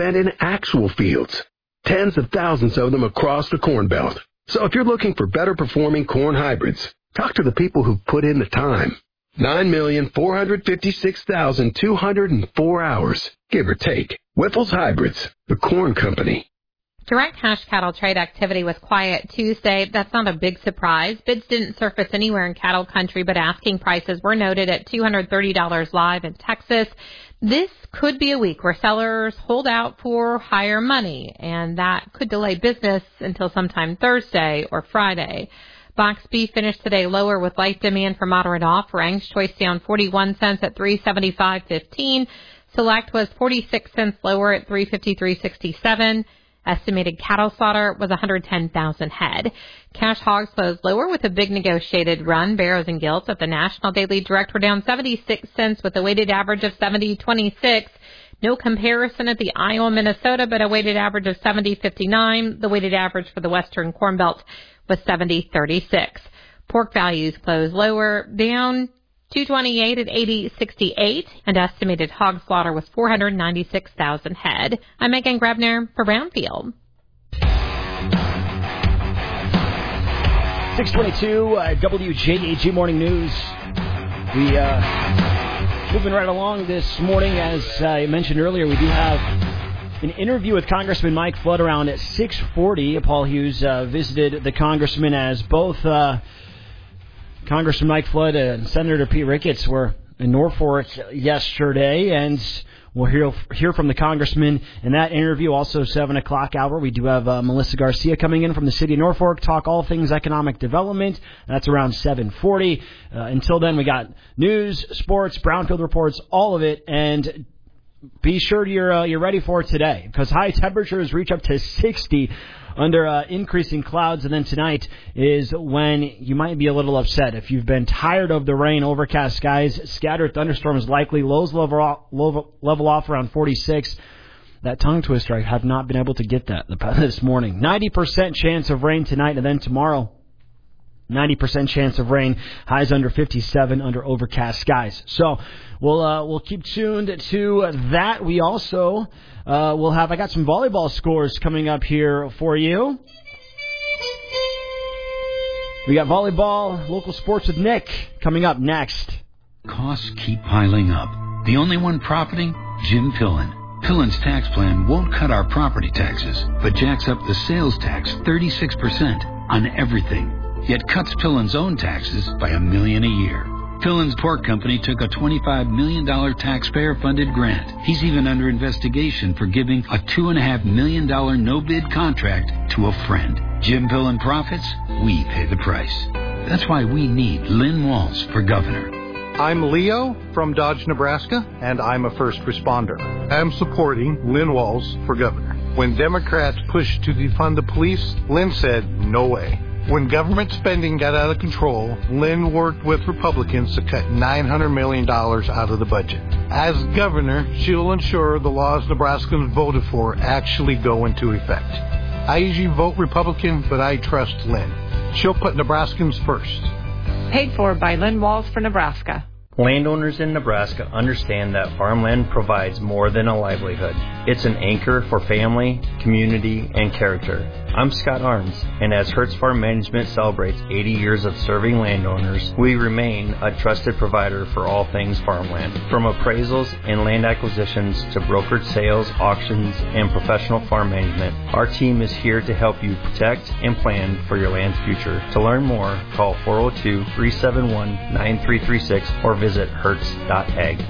spent in actual fields. Tens of thousands of them across the Corn Belt. So if you're looking for better performing corn hybrids, talk to the people who've put in the time. 9,456,204 hours, give or take. Whiffles Hybrids, the Corn Company. Direct cash cattle trade activity was quiet Tuesday. That's not a big surprise. Bids didn't surface anywhere in cattle country, but asking prices were noted at $230 live in Texas. This could be a week where sellers hold out for higher money, and that could delay business until sometime Thursday or Friday. Box beef finished today lower with light demand for moderate offerings. Choice down 41 cents at $375.15. Select was 46 cents lower at $353.67. Estimated cattle slaughter was 110,000 head. Cash hogs closed lower with a big negotiated run. Barrows and Gilts at the National Daily Direct were down 76 cents with a weighted average of 70.26. No comparison at the Iowa, Minnesota, but a weighted average of 70.59. The weighted average for the Western Corn Belt was 70.36. Pork values closed lower, down $228 at $80.68, and estimated hog slaughter was 496,000 head. I'm Megan Grebner for Brownfield. 622 WJAG Morning News. We moving right along this morning. As I mentioned earlier, we do have an interview with Congressman Mike Flood around at 6:40. Paul Hughes visited the congressman as both Congressman Mike Flood and Senator Pete Ricketts were in Norfolk yesterday, and we'll hear from the congressman in that interview. Also, 7 o'clock hour, we do have Melissa Garcia coming in from the city of Norfolk, talk all things economic development. That's around 7:40. Until then, we got news, sports, Brownfield reports, all of it, and be sure you're ready for it today, because high temperatures reach up to 60 under increasing clouds, and then tonight is when you might be a little upset. If you've been tired of the rain, overcast skies, scattered thunderstorms likely, lows level off around 46. That tongue twister, I have not been able to get that this morning. 90% chance of rain tonight, and then tomorrow, 90% chance of rain, highs under 57 under overcast skies. So we'll keep tuned to that. We also I got some volleyball scores coming up here for you. We got volleyball, local sports with Nick coming up next. Costs keep piling up. The only one profiting? Jim Pillen. Pillen's tax plan won't cut our property taxes, but jacks up the sales tax 36% on everything. Yet cuts Pillen's own taxes by $1 million a year. Pillen's Pork Company took a $25 million taxpayer-funded grant. He's even under investigation for giving a $2.5 million no-bid contract to a friend. Jim Pillen profits, we pay the price. That's why we need Lynn Walls for governor. I'm Leo from Dodge, Nebraska, and I'm a first responder. I'm supporting Lynn Walls for governor. When Democrats pushed to defund the police, Lynn said, no way. When government spending got out of control, Lynn worked with Republicans to cut $900 million out of the budget. As governor, she'll ensure the laws Nebraskans voted for actually go into effect. I usually vote Republican, but I trust Lynn. She'll put Nebraskans first. Paid for by Lynn Walls for Nebraska. Landowners in Nebraska understand that farmland provides more than a livelihood. It's an anchor for family, community, and character. I'm Scott Arns, and as Hertz Farm Management celebrates 80 years of serving landowners, we remain a trusted provider for all things farmland. From appraisals and land acquisitions to brokered sales, auctions, and professional farm management, our team is here to help you protect and plan for your land's future. To learn more, call 402-371-9336 or visit hertz.ag.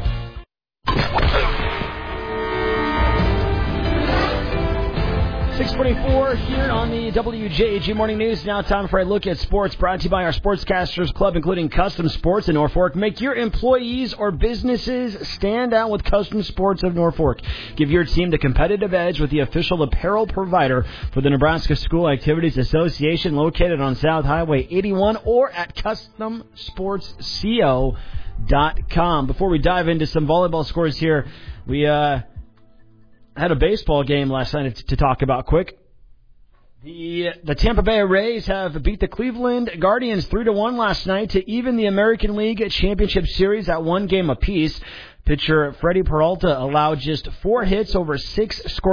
6:24 here on the WJAG Morning News. Now time for a look at sports, brought to you by our Sportscasters Club, including Custom Sports in Norfolk. Make your employees or businesses stand out with Custom Sports of Norfolk. Give your team the competitive edge with the official apparel provider for the Nebraska School Activities Association, located on South Highway 81 or at CustomSportsCO.com. Before we dive into some volleyball scores here, we had a baseball game last night to talk about quick. The Tampa Bay Rays have beat the Cleveland Guardians 3-1 last night to even the American League Championship Series at 1 game apiece. Pitcher Freddie Peralta allowed just 4 hits over 6 scored